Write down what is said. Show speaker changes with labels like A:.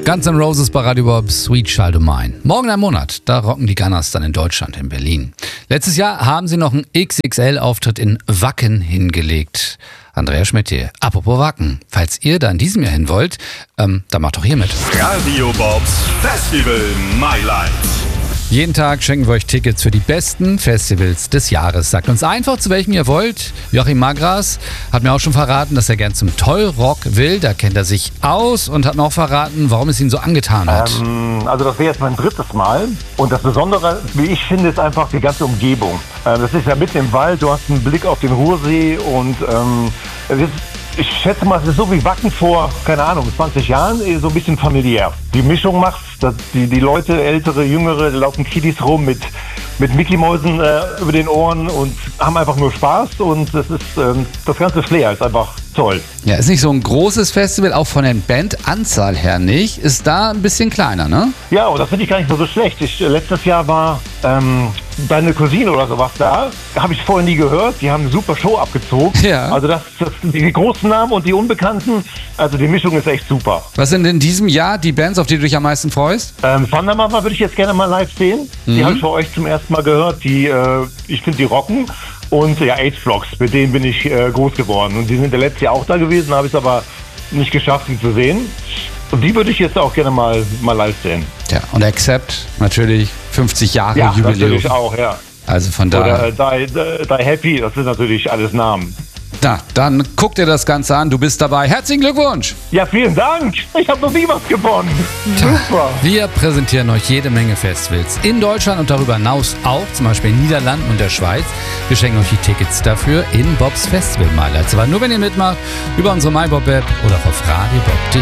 A: Guns N' Roses bei Radio Bob, Sweet Child O' Mine. Morgen ein Monat, da rocken die Gunners dann in Deutschland, in Berlin. Letztes Jahr haben sie noch einen XXL-Auftritt in Wacken hingelegt. Andrea Schmidt hier. Apropos Wacken, falls ihr da in diesem Jahr hin wollt, dann macht doch hier mit.
B: Radio Bobs Festival My Life.
A: Jeden Tag schenken wir euch Tickets für die besten Festivals des Jahres. Sagt uns einfach, zu welchem ihr wollt. Joachim Magras hat mir auch schon verraten, dass er gern zum Tollrock will. Da kennt er sich aus und hat mir auch verraten, warum es ihn so angetan hat.
C: Also das wäre jetzt mein drittes Mal. Und das Besondere, wie ich finde, ist einfach die ganze Umgebung. Das ist ja mitten im Wald, du hast einen Blick auf den Ruhrsee und ich schätze mal, es ist so wie Wacken vor, keine Ahnung, 20 Jahren, so ein bisschen familiär. Die Mischung macht, dass die Leute, ältere, jüngere, laufen Kiddies rum mit Mickey-Mäusen über den Ohren und haben einfach nur Spaß und das ist das ganze Flair ist einfach toll.
A: Ja, ist nicht so ein großes Festival, auch von der Bandanzahl her nicht. Ist da ein bisschen kleiner, ne?
C: Ja, und das finde ich gar nicht so schlecht. Letztes Jahr war deine Cousine oder sowas da. Habe ich vorher nie gehört. Die haben eine super Show abgezogen. Ja. Also die großen Namen und die Unbekannten, also die Mischung ist echt super.
A: Was sind in diesem Jahr die Bands, auf die du dich am meisten freust?
C: Thunder Mama würde ich jetzt gerne mal live sehen. Die habe ich bei euch zum ersten Mal gehört. Ich finde, die rocken. Und ja, H-Blocks, mit denen bin ich groß geworden. Und die sind letztes Jahr auch da gewesen, habe ich es aber nicht geschafft, sie zu sehen. Und die würde ich jetzt auch gerne mal live sehen.
A: Ja, und Accept, natürlich 50 Jahre
C: ja,
A: Jubiläum.
C: Natürlich auch, ja.
A: Also von daher.
C: Oder Die Happy, das sind natürlich alles Namen.
A: Na, dann guck dir das Ganze an, du bist dabei. Herzlichen Glückwunsch!
C: Ja, vielen Dank! Ich habe noch nie was gewonnen. Super!
A: Wir präsentieren euch jede Menge Festivals in Deutschland und darüber hinaus auch, zum Beispiel in den Niederlanden und der Schweiz. Wir schenken euch die Tickets dafür in Bobs Festival My Life. Aber nur wenn ihr mitmacht, über unsere MyBob-App oder auf radiobob.de.